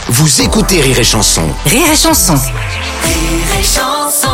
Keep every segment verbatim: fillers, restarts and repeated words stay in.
Vous écoutez Rire et Chanson. Rire et Chanson. Rire et Chanson.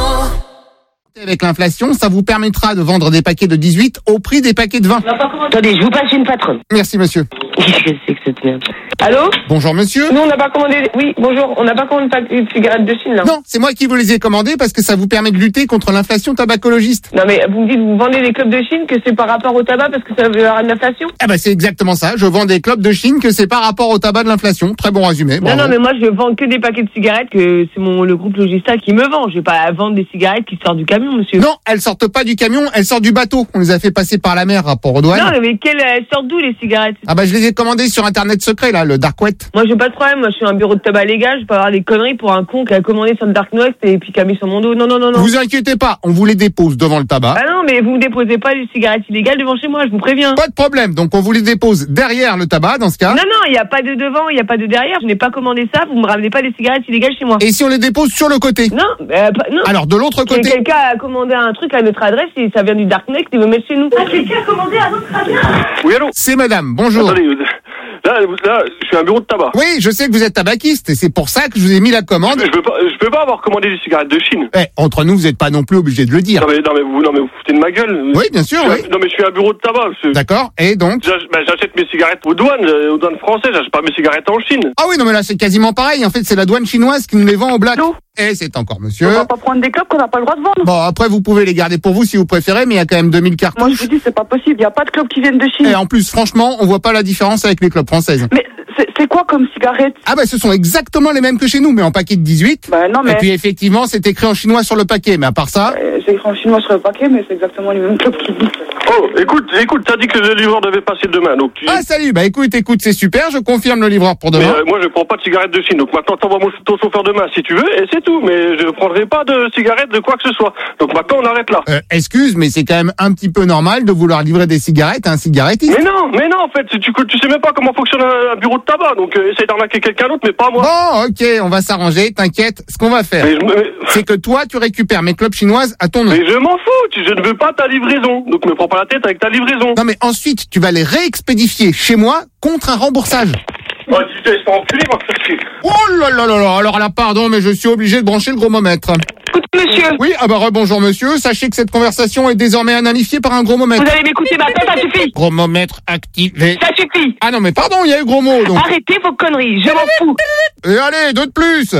Avec l'inflation, ça vous permettra de vendre des paquets de dix-huit au prix des paquets de vingt. Attendez, je vous passe une patronne. Merci monsieur. Qu'est-ce que c'est que cette merde? Allô? Bonjour monsieur. Nous, on n'a pas commandé... Oui, bonjour. On n'a pas commandé une cigarette de Chine, là. Non, c'est moi qui vous les ai commandés parce que ça vous permet de lutter contre l'inflation tabacologiste. Non, mais vous me dites, vous vendez des clubs de Chine, que c'est par rapport au tabac parce que ça veut avoir de l'inflation? Ah bah c'est exactement ça, je vends des clopes de Chine que c'est par rapport au tabac de l'inflation. Très bon résumé. Non, non, mais moi, je vends que des paquets de cigarettes, que c'est mon le groupe Logista qui me vend. Je vais pas vendre des cigarettes qui sortent du camion, monsieur. Non, elles sortent pas du camion, elles sortent du bateau. On les a fait passer par la mer, rapport aux douanes. Non, mais quelles elles sortent d'où, les cigarettes? Ah bah je les ai commandées sur internet secret là, le dark web. Moi, j'ai pas de problème. Moi, je suis un bureau de tabac légal. Je peux avoir des conneries pour un con qui a commandé sur le dark web et puis qui a mis sur mon dos. Non, non, non, non. Vous inquiétez pas, on vous les dépose devant le tabac. Ah non, mais vous me déposez pas des cigarettes illégales devant chez moi, je vous préviens. Pas de problème, donc on vous les dépose derrière le tabac dans ce cas. Non, non, il n'y a pas de devant, il n'y a pas de derrière. Je n'ai pas commandé ça. Vous me ramenez pas des cigarettes illégales chez moi. Et si on les dépose sur le côté? Non, euh, pas, non. Alors de l'autre Que- côté. Quelqu'un a commandé un truc à notre adresse et ça vient du Darknet, il veut mettre chez nous. Quelqu'un a commandé à notre adresse? Oui, allô? C'est madame, bonjour. Attendez, là, là, je suis un bureau de tabac. Oui, je sais que vous êtes tabaquiste et c'est pour ça que je vous ai mis la commande. Je peux pas, je peux pas avoir commandé des cigarettes de Chine. Eh, entre nous, vous n'êtes pas non plus obligé de le dire. Non mais, non mais vous, non mais vous foutez de ma gueule. Oui, bien sûr, Je oui. suis un- Non mais je suis un bureau de tabac. monsieur. D'accord, et donc? J'ach- bah, J'achète mes cigarettes aux douanes, euh, aux douanes françaises. J'achète pas mes cigarettes en Chine. Ah oui, non mais là c'est quasiment pareil. En fait, c'est la douane chinoise qui nous les vend au black. Non. Et c'est encore monsieur. On va pas prendre des clubs qu'on n'a pas le droit de vendre. Bon, après vous pouvez les garder pour vous si vous préférez, mais il y a quand même deux mille Moi je cartouches. vous dis c'est pas possible, il y a pas de clubs qui viennent de Chine. Et en plus, franchement, on voit pas la différence avec les clubs françaises. Mais c'est- c'est quoi comme cigarette? Ah bah ce sont exactement les mêmes que chez nous, mais en paquet de dix-huit. Bah non mais Et puis effectivement, c'est écrit en chinois sur le paquet, mais à part ça... euh, c'est écrit en chinois sur le paquet, mais c'est exactement les mêmes clubs qui disent. Oh, écoute, écoute, t'as dit que le livreur devait passer demain, donc. tu- Ah salut, bah écoute, écoute, c'est super, je confirme le livreur pour mais demain. euh, moi je prends pas de cigarettes de Chine, donc maintenant t'envoies mon ton chauffeur demain si tu veux, et c'est tout. Mais je prendrai pas de cigarettes de quoi que ce soit. Donc maintenant on arrête là. Euh, excuse, mais c'est quand même un petit peu normal de vouloir livrer des cigarettes à un cigarettiste. Mais non, mais non, en fait, tu, tu sais même pas comment fonctionne un, un bureau de tabac, donc euh, essaye d'arnaquer quelqu'un d'autre, mais pas moi. Bon, ok, on va s'arranger, t'inquiète. Ce qu'on va faire, Mais je, me- mais, c'est que toi, tu récupères mes clopes chinoises à ton nom. mais je m'en fous, tu- je ne veux pas ta livraison, donc me prends pas la tête avec ta livraison. Non, mais ensuite, tu vas les réexpédifier chez moi contre un remboursage. Oh, tu te laisses pas enculer, va faire chier. Oh là là là là, alors là, pardon, mais je suis obligé de brancher le gromomètre. Écoutez, monsieur, Oui, ah bah rebonjour monsieur, sachez que cette conversation est désormais analysifiée par un gromomètre. vous allez m'écouter maintenant, ça suffit. Gromomètre activé. Ça suffit. Ah non, mais pardon, il y a eu gros mot, donc. Arrêtez vos conneries, je m'en fous. Et allez, deux de plus.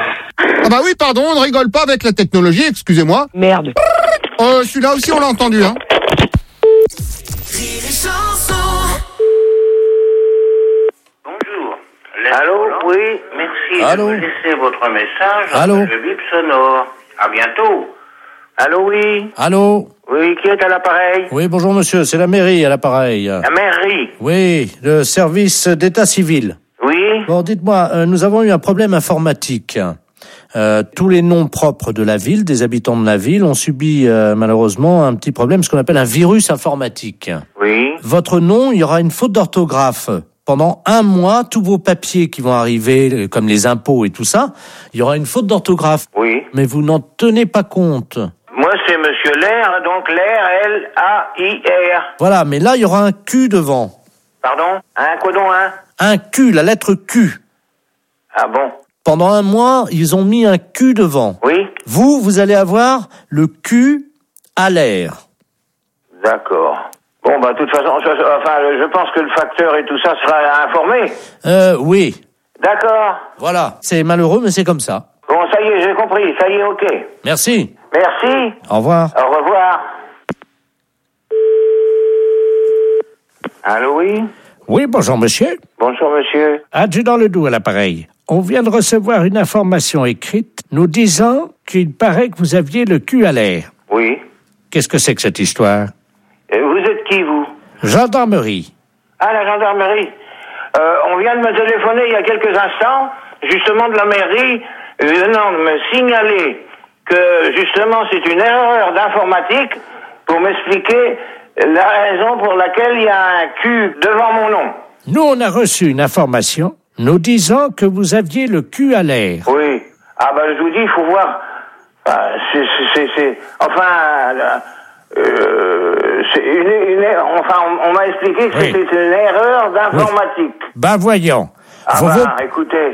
Ah bah oui, pardon, on ne rigole pas avec la technologie, excusez-moi. Merde. Euh, celui-là aussi, on l'a entendu, hein. Rire et Chanson. Bonjour. Allô, oui, merci Allô. de me laisser votre message. Allô. Le bip sonore. À bientôt. Allô, oui. Allô? Oui, qui est à l'appareil? Oui, bonjour monsieur, c'est la mairie à l'appareil. La mairie. Oui, le service d'état civil. Oui. Bon, dites-moi, euh, nous avons eu un problème informatique. Euh, tous les noms propres de la ville, des habitants de la ville, ont subi euh, malheureusement un petit problème, ce qu'on appelle un virus informatique. Oui. Votre nom, il y aura une faute d'orthographe. Pendant un mois, tous vos papiers qui vont arriver, comme les impôts et tout ça, il y aura une faute d'orthographe. Oui. Mais vous n'en tenez pas compte. Moi, c'est Monsieur Lair, donc Lair, L A I R. Voilà, mais là, il y aura un Q devant. Pardon? Un codon, un? Un Q, la lettre Q. Ah bon? Pendant un mois, ils ont mis un Q devant. Oui. Vous, vous allez avoir le Q à l'air. D'accord. Bon, bah, de toute façon, je, enfin, je pense que le facteur et tout ça sera informé. Euh, oui. D'accord. Voilà. C'est malheureux, mais c'est comme ça. Bon, ça y est, j'ai compris. Ça y est, ok. Merci. Merci. Au revoir. Au revoir. Allô, oui? Oui, bonjour monsieur. Bonjour, monsieur. Adjudant Ledoux à l'appareil. On vient de recevoir une information écrite nous disant qu'il paraît que vous aviez le cul à l'air. Oui. Qu'est-ce que c'est que cette histoire? Euh, vous êtes qui, vous? Gendarmerie. Ah, la gendarmerie. Euh, on vient de me téléphoner il y a quelques instants, justement de la mairie, venant de me signaler que, justement, c'est une erreur d'informatique pour m'expliquer la raison pour laquelle il y a un Q devant mon nom. Nous, on a reçu une information nous disant que vous aviez le cul à l'air. Oui. Ah, ben, je vous dis, il faut voir. Enfin, c'est, c'est, c'est, c'est... Enfin, euh, c'est une, une, enfin, on, on m'a expliqué que Oui. c'était une erreur d'informatique. Ben voyons. Ah, Vous ben, vous- écoutez.